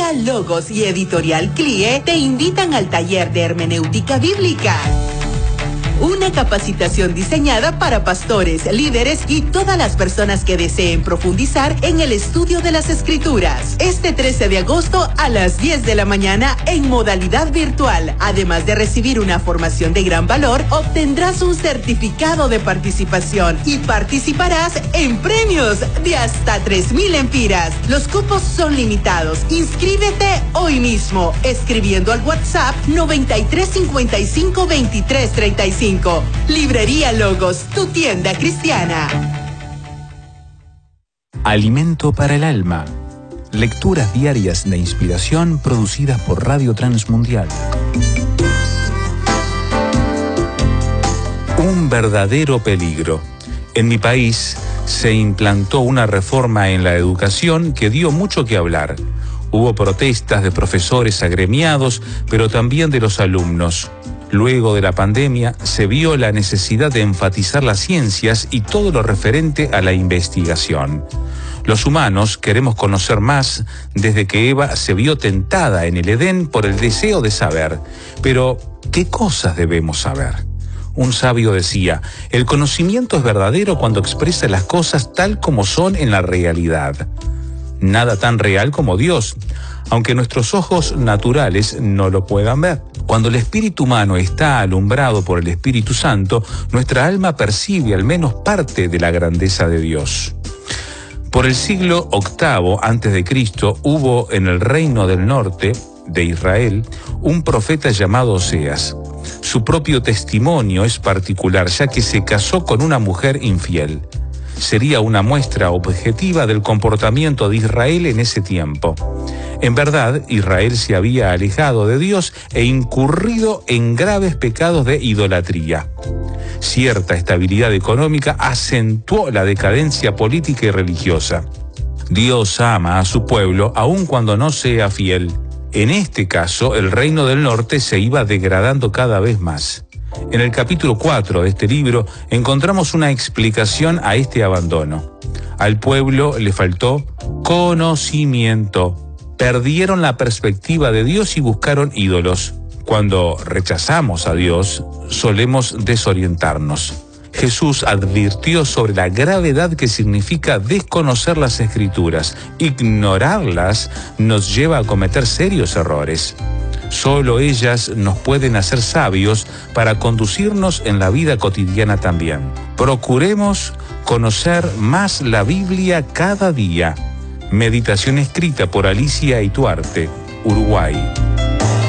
Librería Logos y Editorial CLIE te invitan al taller de hermenéutica bíblica. Una capacitación diseñada para pastores, líderes y todas las personas que deseen profundizar en el estudio de las Escrituras. Este 13 de agosto a las 10 de la mañana en modalidad virtual. Además de recibir una formación de gran valor, obtendrás un certificado de participación y participarás en premios de hasta 3,000 empiras. Los cupos son limitados. Inscríbete hoy mismo escribiendo al WhatsApp 93552335. Librería Logos, tu tienda cristiana. Alimento para el alma. Lecturas diarias de inspiración producidas por Radio Transmundial. Un verdadero peligro. En mi país se implantó una reforma en la educación que dio mucho que hablar. Hubo protestas de profesores agremiados, pero también de los alumnos. Luego de la pandemia, se vio la necesidad de enfatizar las ciencias y todo lo referente a la investigación. Los humanos queremos conocer más desde que Eva se vio tentada en el Edén por el deseo de saber. Pero, ¿qué cosas debemos saber? Un sabio decía, el conocimiento es verdadero cuando expresa las cosas tal como son en la realidad. Nada tan real como Dios, aunque nuestros ojos naturales no lo puedan ver. Cuando el espíritu humano está alumbrado por el Espíritu Santo, nuestra alma percibe al menos parte de la grandeza de Dios. Por el siglo VIII a.C. hubo en el reino del norte de Israel un profeta llamado Oseas. Su propio testimonio es particular, ya que se casó con una mujer infiel. Sería una muestra objetiva del comportamiento de Israel en ese tiempo. En verdad, Israel se había alejado de Dios e incurrido en graves pecados de idolatría. Cierta estabilidad económica acentuó la decadencia política y religiosa. Dios ama a su pueblo aun cuando no sea fiel. En este caso, el reino del norte se iba degradando cada vez más. En el capítulo 4 de este libro encontramos una explicación a este abandono. Al pueblo le faltó conocimiento. Perdieron la perspectiva de Dios y buscaron ídolos. Cuando rechazamos a Dios, solemos desorientarnos. Jesús advirtió sobre la gravedad que significa desconocer las Escrituras. Ignorarlas nos lleva a cometer serios errores. Solo ellas nos pueden hacer sabios para conducirnos en la vida cotidiana también. Procuremos conocer más la Biblia cada día. Meditación escrita por Alicia Ituarte, Uruguay.